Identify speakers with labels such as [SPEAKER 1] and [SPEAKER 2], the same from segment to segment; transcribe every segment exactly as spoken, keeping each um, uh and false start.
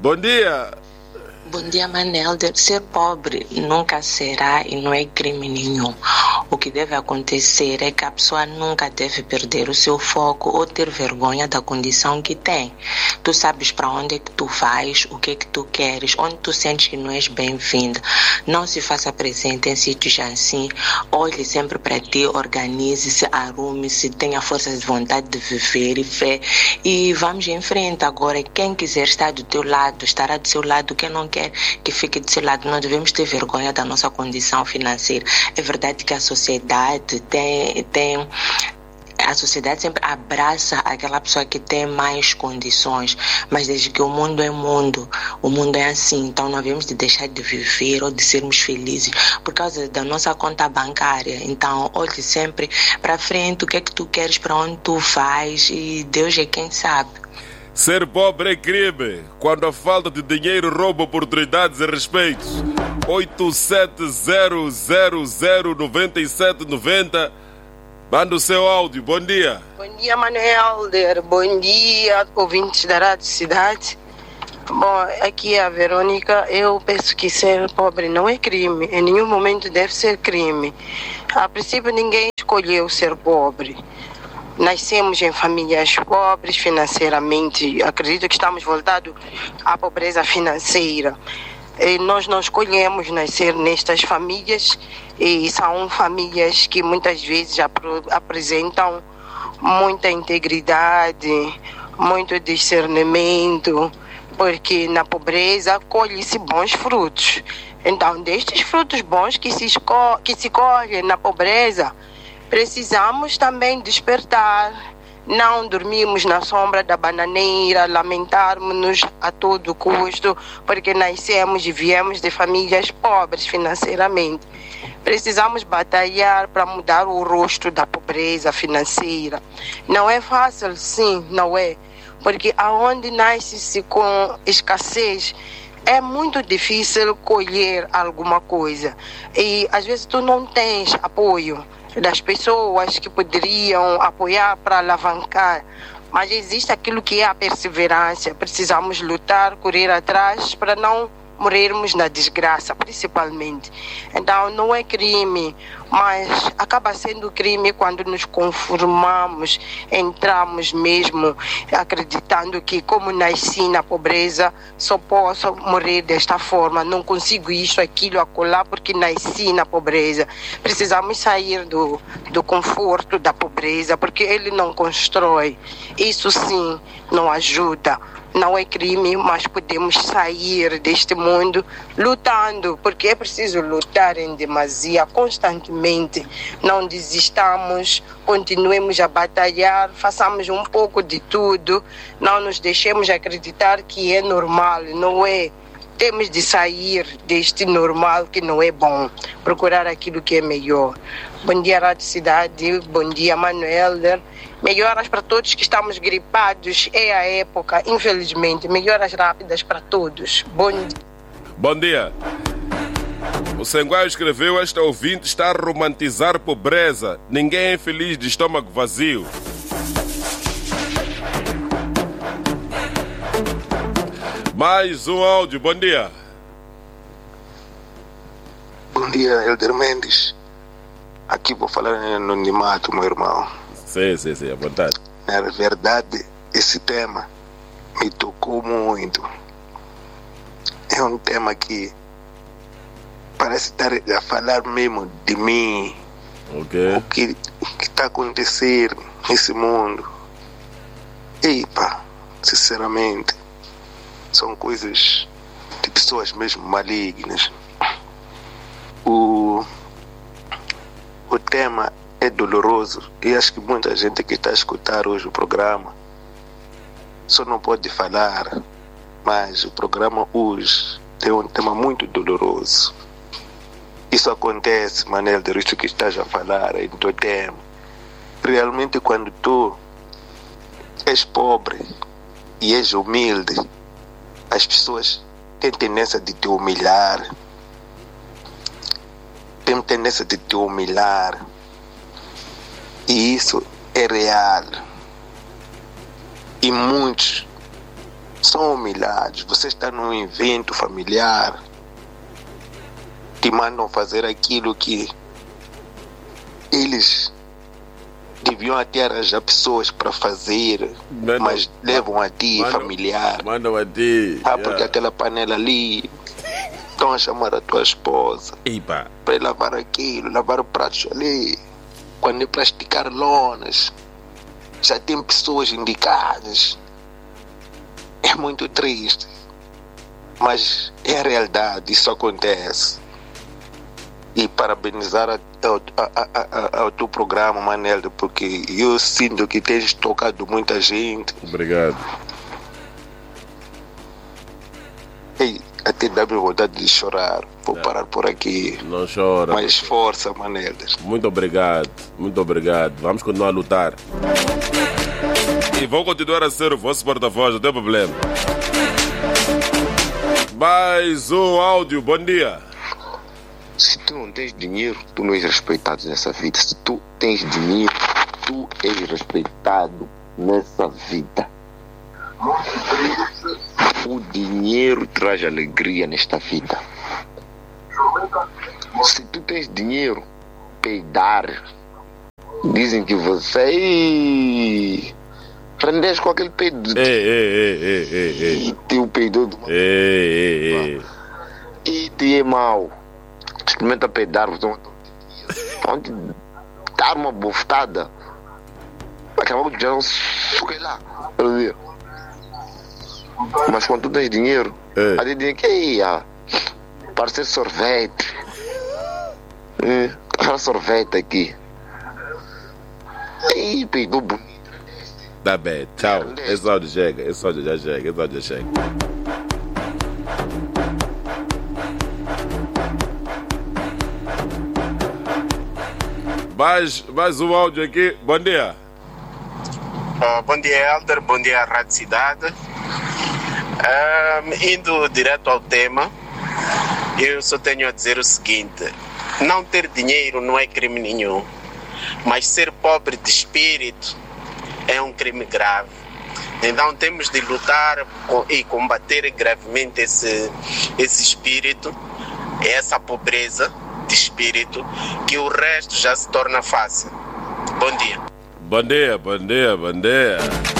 [SPEAKER 1] Bom dia.
[SPEAKER 2] Bom dia, Manel. Ser pobre nunca será e não é crime nenhum. O que deve acontecer é que a pessoa nunca deve perder o seu foco ou ter vergonha da condição que tem. Tu sabes para onde é que tu vais, o que é que tu queres, onde tu sentes que não és bem-vinda. Não se faça presente em sítios assim. Olhe sempre para ti, organize-se, arrume-se, tenha força de vontade de viver e fé. E vamos em frente. Agora, quem quiser estar do teu lado, estará do seu lado. Quem não quer que fique do seu lado, não devemos ter vergonha da nossa condição financeira. É verdade que a sociedade tem, tem a sociedade sempre abraça aquela pessoa que tem mais condições, mas desde que o mundo é mundo, o mundo é assim, então não devemos de deixar de viver ou de sermos felizes por causa da nossa conta bancária. Então olhe sempre para frente, o que é que tu queres, para onde tu vais, e Deus é quem sabe.
[SPEAKER 1] Ser pobre é crime quando a falta de dinheiro rouba oportunidades e respeitos. oito sete zero zero zero nove sete nove zero. Manda o seu áudio. Bom dia.
[SPEAKER 3] Bom dia, Manuel. Bom dia, ouvintes da Rádio Cidade. Bom, aqui é a Verônica. Eu penso que ser pobre não é crime. Em nenhum momento deve ser crime. A princípio, ninguém escolheu ser pobre. Nascemos em famílias pobres financeiramente. Acredito que estamos voltados à pobreza financeira. E nós não escolhemos nascer nestas famílias, e são famílias que muitas vezes apro- apresentam muita integridade, muito discernimento, porque na pobreza colhe-se bons frutos. Então, destes frutos bons que se, esco- que se colhem na pobreza, precisamos também despertar, não dormirmos na sombra da bananeira, lamentarmos-nos a todo custo, porque nascemos e viemos de famílias pobres financeiramente. Precisamos batalhar para mudar o rosto da pobreza financeira. Não é fácil, sim, não é, porque aonde nasce-se com escassez, é muito difícil colher alguma coisa. E às vezes tu não tens apoio das pessoas que poderiam apoiar para alavancar, mas existe aquilo que é a perseverança. Precisamos lutar, correr atrás para não morrermos na desgraça, principalmente. Então não é crime, mas acaba sendo crime quando nos conformamos, entramos mesmo acreditando que, como nasci na pobreza, só posso morrer desta forma, não consigo isso, aquilo, acolá, porque nasci na pobreza. Precisamos sair do, do conforto da pobreza, porque ele não constrói. Isso sim não ajuda. Não é crime, mas podemos sair deste mundo lutando, porque é preciso lutar em demasia, constantemente. Não desistamos, continuemos a batalhar, façamos um pouco de tudo, não nos deixemos acreditar que é normal, não é. Temos de sair deste normal que não é bom, procurar aquilo que é melhor. Bom dia, Rádio Cidade, bom dia, Manuel. Melhoras para todos que estamos gripados, é a época, infelizmente. Melhoras rápidas para todos. Bom dia.
[SPEAKER 1] Bom dia. O Senguai escreveu: esta ouvinte está a romantizar pobreza. Ninguém é feliz de estômago vazio. Mais um áudio. Bom dia.
[SPEAKER 4] Bom dia, Helder Mendes. Aqui vou falar em anonimato, meu irmão.
[SPEAKER 1] Sim, sim, sim, à vontade.
[SPEAKER 4] Na verdade, esse tema me tocou muito. É um tema que parece estar a falar mesmo de mim.
[SPEAKER 1] Okay.
[SPEAKER 4] O que está a acontecer nesse mundo. Epa, sinceramente, são coisas de pessoas mesmo malignas. O, o tema é doloroso e acho que muita gente que está a escutar hoje o programa só não pode falar, mas o programa hoje tem um tema muito doloroso. Isso acontece, Manel, de isso que estás a falar em teu tema. Realmente, quando tu és pobre e és humilde, as pessoas têm tendência de te humilhar. Têm tendência de te humilhar. E isso é real. E muitos são humilhados. Você está num evento familiar, te mandam fazer aquilo que eles deviam até arranjar pessoas para fazer,
[SPEAKER 1] Mano,
[SPEAKER 4] mas levam a ti,
[SPEAKER 1] mano,
[SPEAKER 4] familiar.
[SPEAKER 1] Mandam a ti.
[SPEAKER 4] Ah, porque
[SPEAKER 1] yeah.
[SPEAKER 4] aquela panela ali, estão a chamar a tua esposa
[SPEAKER 1] Epa.
[SPEAKER 4] para ir lavar aquilo, lavar o prato ali. Quando é para esticar lonas, já tem pessoas indicadas. É muito triste, mas é a realidade, isso acontece. E parabenizar a, a, a, a, ao teu programa, Maneldo, porque eu sinto que tens tocado muita gente.
[SPEAKER 1] Obrigado.
[SPEAKER 4] Ei, até dá-me vontade de chorar. Vou
[SPEAKER 1] Não.
[SPEAKER 4] parar por aqui.
[SPEAKER 1] Não chora.
[SPEAKER 4] Mais força, Maneldo.
[SPEAKER 1] Muito obrigado. Muito obrigado. Vamos continuar a lutar. E vou continuar a ser o vosso porta-voz, não tem problema. Mais um áudio, bom dia.
[SPEAKER 5] Se tu não tens dinheiro, tu não és respeitado nessa vida. Se tu tens dinheiro, tu és respeitado nessa vida. O dinheiro traz alegria nesta vida. Se tu tens dinheiro, peidar, dizem que você prendes com aquele peido.
[SPEAKER 1] Ei, ei, ei, ei, ei, ei.
[SPEAKER 5] E teu peidor do
[SPEAKER 1] Ei, ei, ei.
[SPEAKER 5] E te é mau. Experimenta peidar, vão te dar uma bofetada. Acabou de já não sei lá. Mas quando tu tens dinheiro,
[SPEAKER 1] É.
[SPEAKER 5] a gente diz que ia parecer sorvete. É, aquela sorvete aqui. E peidou bonito.
[SPEAKER 1] Tá bem, tchau. Esse áudio chega, esse áudio já chega, esse áudio já chega. Mais, mais um áudio aqui, bom dia.
[SPEAKER 6] Uh, bom dia, Helder. Bom dia, Rádio Cidade. Uh, indo direto ao tema, eu só tenho a dizer o seguinte: não ter dinheiro não é crime nenhum, mas ser pobre de espírito é um crime grave. Então temos de lutar e combater gravemente esse, esse espírito, essa pobreza de espírito, que o resto já se torna fácil. Bom dia.
[SPEAKER 1] Bom dia, bom dia, bom dia.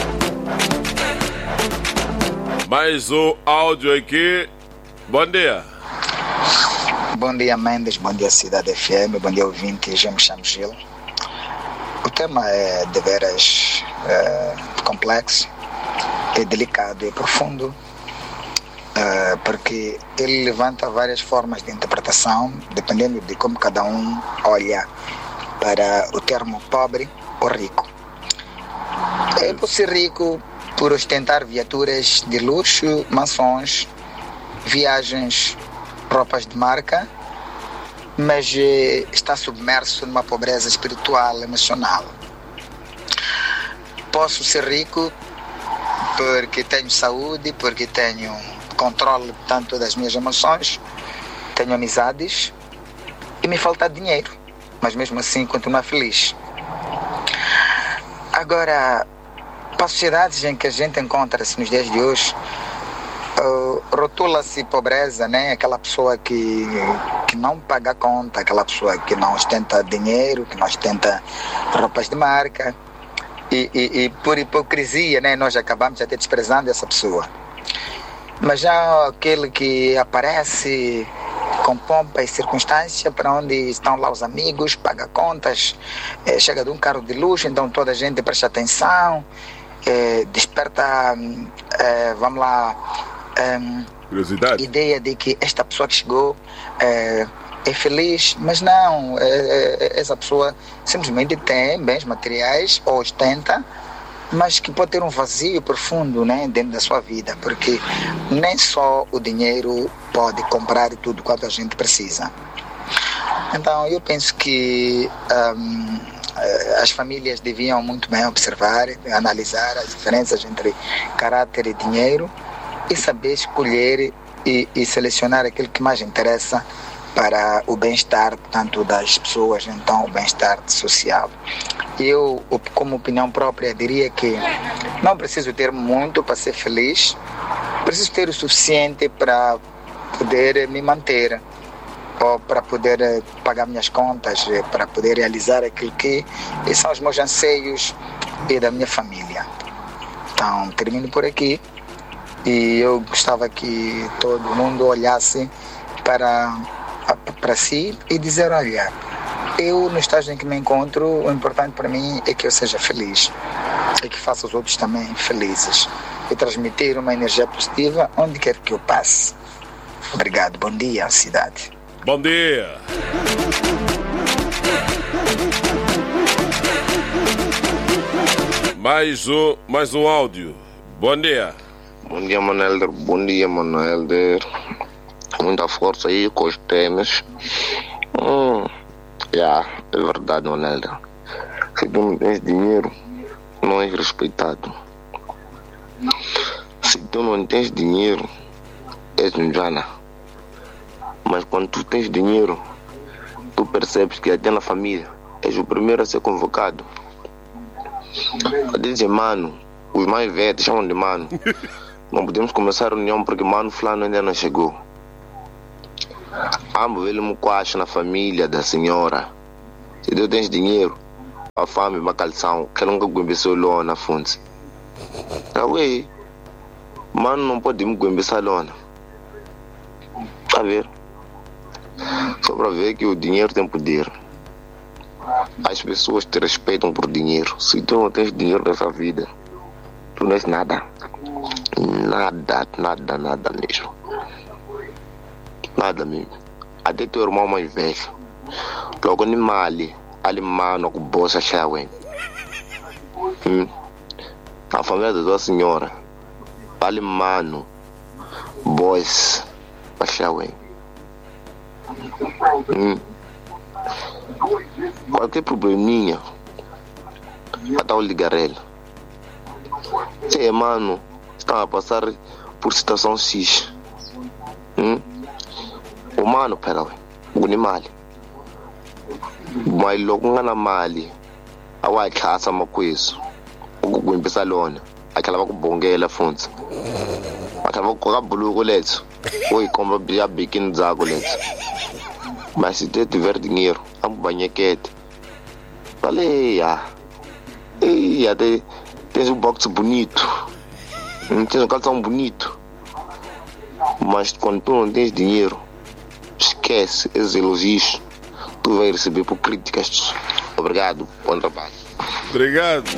[SPEAKER 1] Mais um áudio aqui. Bom dia.
[SPEAKER 7] Bom dia, Mendes. Bom dia, Cidade F M. Bom dia, ouvintes. Eu me chamo Gil. O tema é de veras é, complexo, é delicado e profundo, é, porque ele levanta várias formas de interpretação, dependendo de como cada um olha para o termo pobre ou rico. É por ser rico, por ostentar viaturas de luxo, mansões, viagens, roupas de marca, mas eh, está submerso numa pobreza espiritual, emocional. Posso ser rico porque tenho saúde, porque tenho controle tanto das minhas emoções, tenho amizades e me falta dinheiro, mas mesmo assim continuo feliz. Agora, para as sociedades em que a gente encontra-se nos dias de hoje, uh, rotula-se pobreza, né? Aquela pessoa que, que não paga conta, aquela pessoa que não ostenta dinheiro, que não ostenta roupas de marca, e, e, e por hipocrisia, né? Nós acabamos até desprezando essa pessoa. Mas já aquele que aparece com pompa e circunstância, para onde estão lá os amigos, paga contas, eh, chega de um carro de luxo, então toda a gente presta atenção, eh, desperta, eh, vamos lá, eh,
[SPEAKER 1] Curiosidade.
[SPEAKER 7] ideia de que esta pessoa que chegou eh, é feliz, mas não, eh, eh, essa pessoa simplesmente tem bens materiais, ou ostenta, mas que pode ter um vazio profundo, né, dentro da sua vida, porque nem só o dinheiro pode comprar tudo quanto a gente precisa. Então eu penso que um, as famílias deviam muito bem observar, analisar as diferenças entre caráter e dinheiro e saber escolher e, e selecionar aquilo que mais interessa para o bem-estar, tanto das pessoas, então o bem-estar social. Eu, como opinião própria, diria que não preciso ter muito para ser feliz, preciso ter o suficiente para poder me manter, ou para poder pagar minhas contas, para poder realizar aquilo que são os meus anseios e da minha família. Então, termino por aqui e eu gostava que todo mundo olhasse para, para si e dizer, olha, eu no estágio em que me encontro, o importante para mim é que eu seja feliz e que faça os outros também felizes e transmitir uma energia positiva onde quer que eu passe. Obrigado, bom dia, cidade.
[SPEAKER 1] Bom dia. Mais um, mais um áudio. Bom dia.
[SPEAKER 5] Bom dia, Mano Helder. Bom dia, Mano Helder. Muita força aí com os temas. Hum, yeah, é verdade, Mano Helder. Se tu não tens dinheiro, não és respeitado. Se tu não tens dinheiro, és um jana. Mas quando tu tens dinheiro, tu percebes que até na família és o primeiro a ser convocado. Dizem, mano, os mais velhos chamam de mano. Não podemos começar a reunião porque mano fulano ainda não chegou. Amo ver um quacho na família da senhora. Se tu tens dinheiro, a fome, uma calção, que nunca começou lá na fonte. Ah, ué, mano não pode me começar lona. Tá vendo? Só para ver que o dinheiro tem poder. As pessoas te respeitam por dinheiro. Se tu não tens dinheiro nessa vida, tu não és nada. Nada, nada, nada mesmo. Nada mesmo. Até teu irmão mais velho. Logo nem mali, ali mano com bolsa chave. Hum. A família da tua senhora, ali mano, boys, chave. Hum. Qualquer probleminha, até o ligar ele. Sei, mano, está a passar por situação X. Hum? O mano, pera, o animal. Mas logo não é mali. A white casa uma coisa. O que começa a lona. Aquela com bonguela fonte. Aquela com a bulu coleto. Oi, como a biquíni da coleto. Mas se tu tiver dinheiro, a banha quente. Falei, ah. E até tens um box bonito. Tens um calção bonito. Mas quando tu não tens dinheiro, esquece esses elogios. Tu vais receber por críticas. Obrigado, bom trabalho.
[SPEAKER 1] Obrigado.